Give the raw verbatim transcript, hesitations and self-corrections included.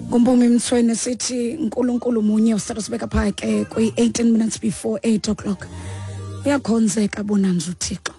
Ngumpumi Mthweni sithi uNkulunkulu munye usithatha sibeka phaa ke kwi eighteen minutes before eight o'clock. Uyakhonzeka bonanza uThixo.